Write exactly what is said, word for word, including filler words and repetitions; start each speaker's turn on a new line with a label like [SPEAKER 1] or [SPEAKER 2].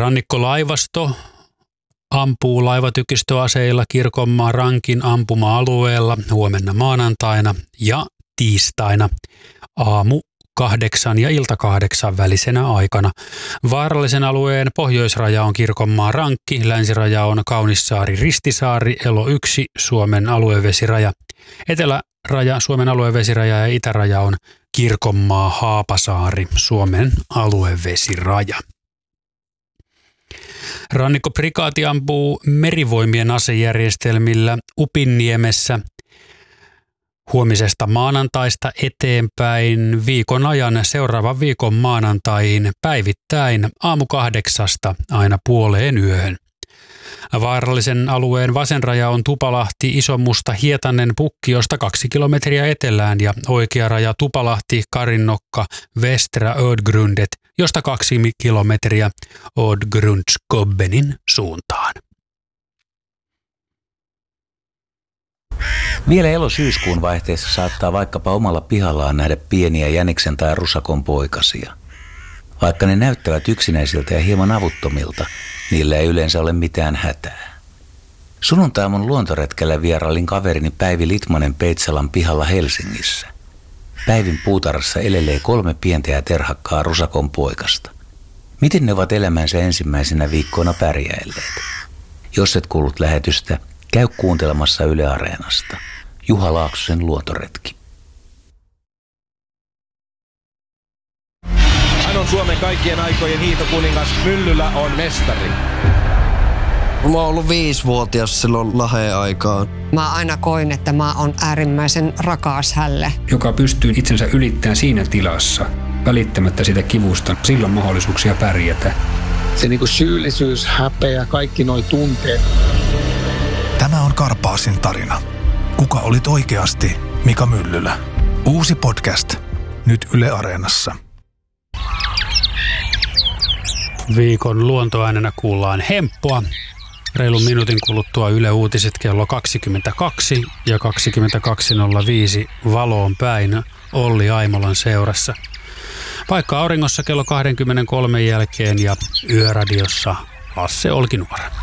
[SPEAKER 1] Rannikkolaivasto ampuu laivatykistöaseilla Kirkonmaan Rankin ampuma-alueella huomenna maanantaina ja tiistaina aamu kahdeksan ja ilta kahdeksan välisenä aikana. Vaarallisen alueen pohjoisraja on Kirkonmaan Rankki, länsiraja on Kaunissaari Ristisaari, Elo yksi, Suomen aluevesiraja. Eteläraja, Suomen aluevesiraja ja itäraja on Kirkonmaa Haapasaari, Suomen aluevesiraja. Rannikkoprikaati ampuu merivoimien asejärjestelmillä Upinniemessä huomisesta maanantaista eteenpäin viikon ajan seuraavan viikon maanantaihin päivittäin aamu kahdeksasta aina puoleen yöhön. Vaarallisen alueen vasenraja on Tupalahti, Isomusta, Hietanen, Pukkiosta kaksi kilometriä etelään ja oikea raja Tupalahti, Karinnokka, Västra Ödgrundet, josta kaksi kilometriä Ödgrundskobbenin suuntaan.
[SPEAKER 2] Vielä elo-syyskuun vaihteessa saattaa vaikkapa omalla pihallaan nähdä pieniä jäniksen tai rusakon poikasia. Vaikka ne näyttävät yksinäisiltä ja hieman avuttomilta, niillä ei yleensä ole mitään hätää. Sunnuntaiaamun luontoretkellä vierailin kaverini Päivi Litmanen Peitsalan pihalla Helsingissä. Päivin puutarhassa elelee kolme pientä ja terhakkaa rusakon poikasta. Miten ne ovat elämänsä ensimmäisenä viikkoina pärjäilleet? Jos et kuullut lähetystä, käy kuuntelemassa Yle Areenasta. Juha Laaksosen luontoretki.
[SPEAKER 3] Hän on Suomen kaikkien aikojen hiihtokuningas. Myllylä on mestari.
[SPEAKER 4] Mä oon ollut viisivuotias silloin Laheen aikaan.
[SPEAKER 5] Mä aina koin, että mä oon äärimmäisen rakas hälle.
[SPEAKER 6] Joka pystyy itsensä ylittämään siinä tilassa, välittämättä sitä kivusta, sillä on mahdollisuuksia pärjätä.
[SPEAKER 7] Se niinku syyllisyys, häpeä, kaikki noi tunteet.
[SPEAKER 8] Tämä on Karpaasin tarina. Kuka olit oikeasti Mika Myllylä? Uusi podcast. Nyt Yle Areenassa.
[SPEAKER 1] Viikon luontoäänenä kuullaan hemppoa. Reilun minuutin kuluttua Yle Uutiset kello kaksikymmentäkaksi ja kaksikymmentäkaksi nolla viisi Valoon päin Olli Aimolan seurassa. Paikka auringossa kello kaksikymmentäkolme jälkeen ja Yöradiossa Lasse Olkinuora.